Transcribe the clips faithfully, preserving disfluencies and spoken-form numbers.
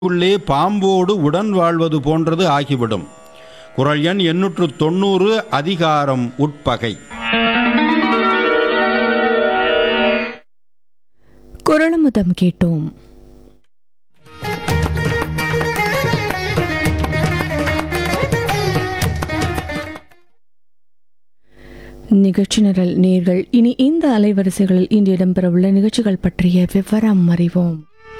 உள்ளே பாம்போடு உடன் வாழ்வது போன்றது ஆகிவிடும். குறள் எண் எண்ணூற்று தொண்ணூறு. அதிகாரம் உட்பகை. குறளமுதம் கேட்டோம். நிகழ்ச்சி நிரல் நேர்கள் இனி இந்த அலைவரிசைகளில் இன்று இடம்பெறவுள்ள நிகழ்ச்சிகள் பற்றிய விவரம் அறிவோம்.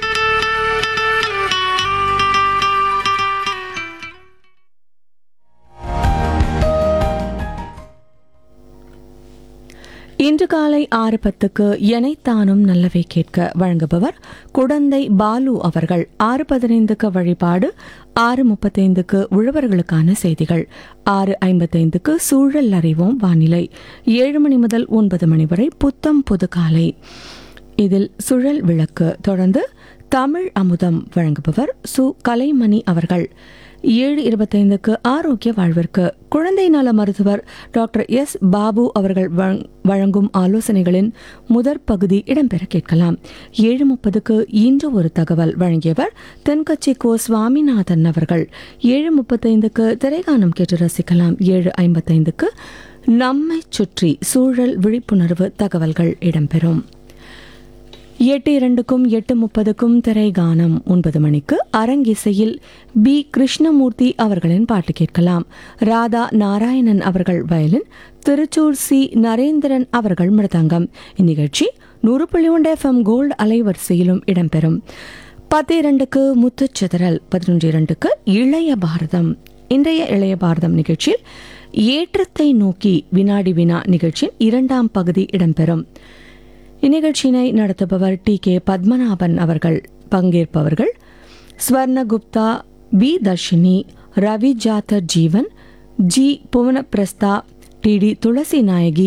இன்று காலை ஆறு பத்துக்கு எனைத்தானும் நல்லவை கேட்க வழங்குபவர் குடந்தை பாலு அவர்கள். ஆறு பதினைந்துக்கு வழிபாடு, ஆறு முப்பத்தைந்துக்கு உழவர்களுக்கான செய்திகள், ஆறு ஐம்பத்தைந்துக்கு சூழல் அறிவோம் வானிலை, ஏழு மணி முதல் ஒன்பது மணி வரை புத்தம் புது காலை, இதில் சுழல் விளக்கு. தொடர்ந்து தமிழ் அமுதம் வழங்குபவர் சு கலைமணி அவர்கள். ஏழு இருபத்தைந்துக்கு ஆரோக்கிய வாழ்விற்கு குழந்தை நல மருத்துவர் டாக்டர் எஸ் பாபு அவர்கள் வழங்கும் ஆலோசனைகளின் முதற் பகுதி இடம்பெற கேட்கலாம். ஏழு முப்பதுக்கு இன்று ஒரு தகவல் வழங்கியவர் தென்கட்சி கோ சுவாமிநாதன் அவர்கள். ஏழு முப்பத்தைந்துக்கு திரைகானம் கேட்டு ரசிக்கலாம். ஏழு ஐம்பத்தைந்துக்கு நம்மை சுற்றி சூழல் விழிப்புணர்வு தகவல்கள் இடம்பெறும். எட்டு இரண்டுக்கும் எட்டு முப்பதுக்கும் திரைகானம். ஒன்பது மணிக்கு அரங்கிசையில் பி கிருஷ்ணமூர்த்தி அவர்களின் பாட்டு கேட்கலாம். ராதா நாராயணன் அவர்கள் வயலின், திருச்சூர் சி நரேந்திரன் அவர்கள் மிருதங்கம். இந்நிகழ்ச்சி நூறு புள்ளி ஒன்று எஃப் எம் கோல்டு அலைவரிசையிலும் இடம்பெறும். பத்து இரண்டுக்கு முத்துச்சிதறல். பதினொன்று இரண்டுக்கு இளைய பாரதம். இன்றைய இளைய பாரதம் நிகழ்ச்சியில் ஏற்றத்தை நோக்கி வினாடி வினா நிகழ்ச்சியின் இரண்டாம் பகுதி இடம்பெறும். இந்நிகழ்ச்சியினை நடத்துபவர் டி கே பத்மநாபன் அவர்கள். பங்கேற்பவர்கள் ஸ்வர்ணகுப்தா, பி தர்ஷினி, ரவி ஜாத்தர் ஜீவன், ஜி புவனப்பிரஸ்தா, டி டி துளசி நாயகி,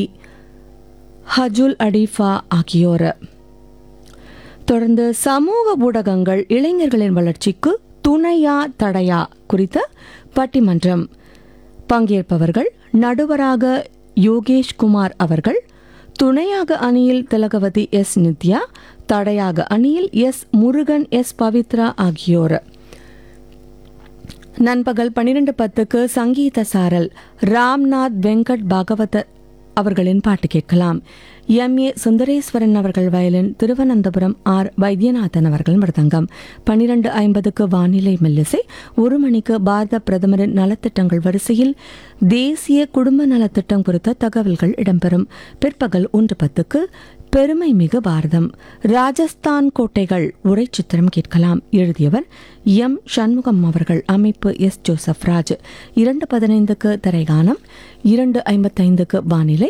ஹஜுல் அடிஃபா ஆகியோர். தொடர்ந்து சமூக ஊடகங்கள் இளைஞர்களின் வளர்ச்சிக்கு துணையா தடையா குறித்த பட்டிமன்றம். பங்கேற்பவர்கள் நடுவராக யோகேஷ் குமார் அவர்கள், துணையாக அணியில் திலகவதி எஸ் நித்யா, தடையாக அணியில் எஸ் முருகன், எஸ் பவித்ரா ஆகியோர். நண்பகல் பன்னிரண்டு பத்துக்கு சங்கீத சாரல். ராம்நாத் வெங்கட் பாகவத அவர்களின் பாட்டு கேட்கலாம். எம் ஏ சுந்தரேஸ்வரன் அவர்கள் வயலின், திருவனந்தபுரம் ஆர் வைத்தியநாதன் அவர்கள் மிருதங்கம். பன்னிரண்டு ஐம்பதுக்கு வானிலை மெல்லிசை. ஒரு மணிக்கு பாரத பிரதமரின் நலத்திட்டங்கள் வரிசையில் தேசிய குடும்ப நலத்திட்டம் குறித்த தகவல்கள் இடம்பெறும். பிற்பகல் ஒன்று பத்துக்கு பெருமை மிகு பாரதம், ராஜஸ்தான் கோட்டைகள் உரை சித்திரம் கேட்கலாம். எழுதியவர் எம் சண்முகம் அவர்கள். அமைப்பு எஸ் ஜோசப் ராஜ். இரண்டு பதினைந்துக்கு திரைகானம். இரண்டு ஐம்பத்தைந்துக்கு வானிலை.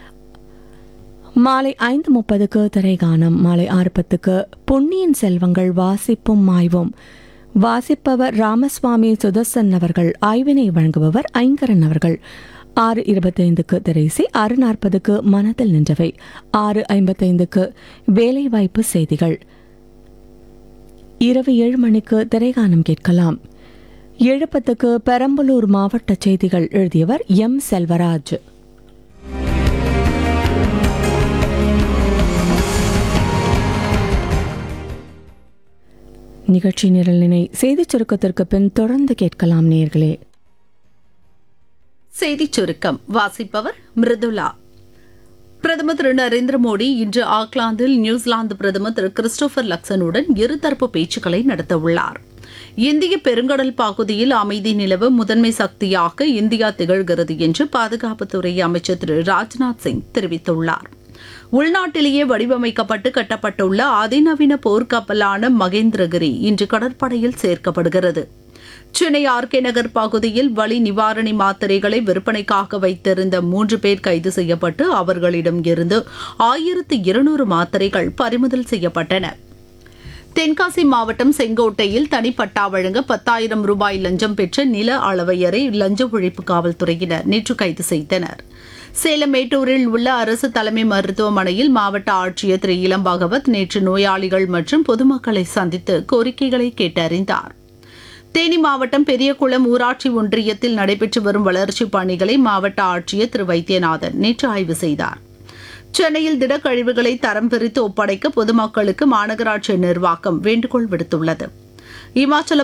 மாலை ஐந்து முப்பதுக்கு திரைகானம். மாலை ஆறு பத்துக்கு பொன்னியின் செல்வங்கள் வாசிப்பும் ஆய்வும். வாசிப்பவர் ராமசுவாமி சுதர்சன் அவர்கள். ஆய்வினை வழங்குபவர் ஐங்கரன் அவர்கள். ஆறு இருபத்தைந்துக்கு திரைசி. ஆறு நாற்பதுக்கு மனதில் நின்றவை. ஆறு ஐம்பத்தைந்துக்கு வேலைவாய்ப்பு செய்திகள். இரவு ஏழு மணிக்கு திரைகானம் கேட்கலாம். ஏழு பத்துக்கு பெரம்பலூர் மாவட்ட செய்திகள். எழுதியவர் எம் செல்வராஜ். நிகழ்ச்சி நிரலினை செய்திச் சுருக்கத்திற்கு பின் தொடர்ந்து கேட்கலாம் நேயர்களே. செய்திச் சுருக்கம் வாசிப்பவர் மிருதுலா. பிரதமர் திரு நரேந்திர மோடி இன்று ஆக்லாந்தில் நியூசிலாந்து பிரதமர் திரு கிறிஸ்டோபர் லக்சனுடன் இருதரப்பு பேச்சுக்களை நடத்தவுள்ளார். இந்திய பெருங்கடல் பகுதியில் அமைதி நிலவ முதன்மை சக்தியாக இந்தியா திகழ்கிறது என்று பாதுகாப்புத்துறை அமைச்சர் திரு ராஜ்நாத் சிங் தெரிவித்துள்ளார். உள்நாட்டிலேயே வடிவமைக்கப்பட்டு கட்டப்பட்டுள்ள அதிநவீன போர்க்கப்பலான மகேந்திரகிரி இன்று கடற்படையில் சேர்க்கப்படுகிறது. சென்னை ஆர்கே நகர் பகுதியில் வலி நிவாரணி மாத்திரைகளை விற்பனைக்காக வைத்திருந்த மூன்று பேர் கைது செய்யப்பட்டு அவர்களிடம் இருந்து ஆயிரத்து இருநூறு மாத்திரைகள் பறிமுதல் செய்யப்பட்டன. தென்காசி மாவட்டம் செங்கோட்டையில் தனிப்பட்டா வழங்க பத்தாயிரம் ரூபாய் லஞ்சம் பெற்ற நில அளவையரை லஞ்ச ஒழிப்பு காவல்துறையினர் நேற்று கைது செய்தனர். சேலம் மேட்டூரில் உள்ள அரசு தலைமை மருத்துவமனையில் மாவட்ட ஆட்சியர் திரு இளம் பகவத் நேற்று நோயாளிகள் மற்றும் பொதுமக்களை சந்தித்து கோரிக்கைகளை கேட்டறிந்தார். தேனி மாவட்டம் பெரியகுளம் ஊராட்சி ஒன்றியத்தில் நடைபெற்று வரும் வளர்ச்சிப் பணிகளை மாவட்ட ஆட்சியர் திரு வைத்தியநாதன் நேற்று ஆய்வு செய்தார். சென்னையில் திடக்கழிவுகளை தரம் பிரித்து ஒப்படைக்க பொதுமக்களுக்கு மாநகராட்சி நிர்வாகம் வேண்டுகோள் விடுத்துள்ளது. இமாச்சல